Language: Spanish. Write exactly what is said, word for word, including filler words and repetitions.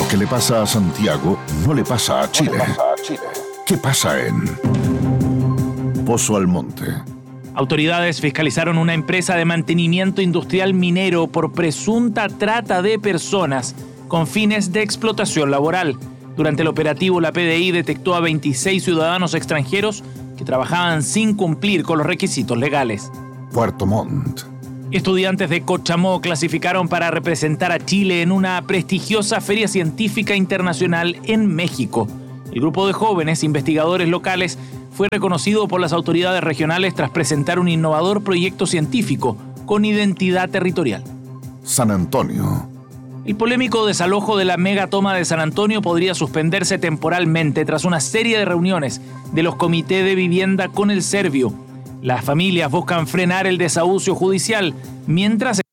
que le pasa a Santiago no le pasa a Chile. No le pasa a Chile. ¿Qué pasa en Pozo Almonte? Autoridades fiscalizaron una empresa de mantenimiento industrial minero por presunta trata de personas con fines de explotación laboral. Durante el operativo, la P D I detectó a veintiséis ciudadanos extranjeros que trabajaban sin cumplir con los requisitos legales. Puerto Montt. Estudiantes de Cochamó clasificaron para representar a Chile en una prestigiosa feria científica internacional en México. El grupo de jóvenes investigadores locales fue reconocido por las autoridades regionales tras presentar un innovador proyecto científico con identidad territorial. San Antonio. El polémico desalojo de la megatoma de San Antonio podría suspenderse temporalmente tras una serie de reuniones de los comités de vivienda con el Servio. Las familias buscan frenar el desahucio judicial mientras